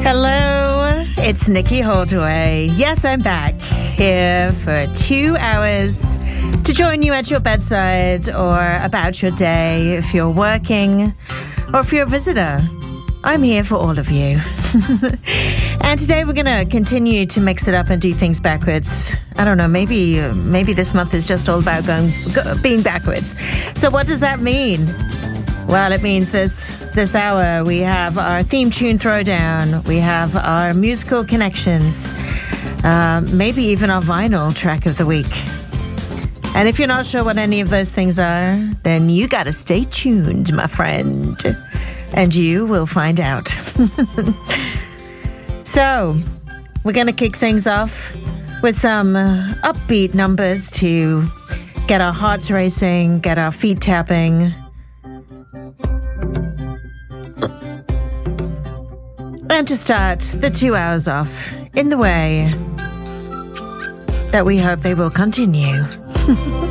Hello, it's Nikki Holdaway. Yes, I'm back here for 2 hours to join you at your bedside or about your day if you're working or if you're a visitor. I'm here for all of you. And today we're going to continue to mix it up and do things backwards. I don't know, maybe this month is just all about being backwards. So what does that mean? Well, it means this hour we have our theme tune throwdown, we have our musical connections, maybe even our vinyl track of the week. And if you're not sure what any of those things are, then you got to stay tuned, my friend, and you will find out. So, we're going to kick things off with some upbeat numbers to get our hearts racing, get our feet tapping, and to start the 2 hours off in the way that we hope they will continue.